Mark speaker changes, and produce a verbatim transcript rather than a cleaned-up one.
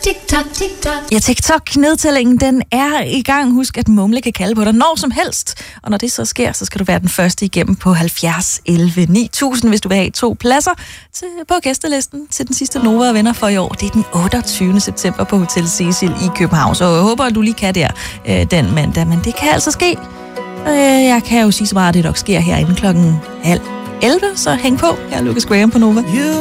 Speaker 1: TikTok, TikTok.
Speaker 2: Ja, TikTok-nedtællingen, den er i gang. Husk, at Mumle kan kalde på dig når som helst. Og når det så sker, så skal du være den første igennem på halvfjerds elleve ni tusind, hvis du vil have to pladser til, på gæstelisten til den sidste Nova og Venner for i år. Det er den otteogtyvende september på Hotel Cecil i København. Så jeg håber, at du lige kan der øh, den mandag. Men det kan altså ske. Øh, jeg kan jo sige så meget, at det nok sker herinde klokken halv elleve. Så hæng på. Her er Lucas Graham på Nova.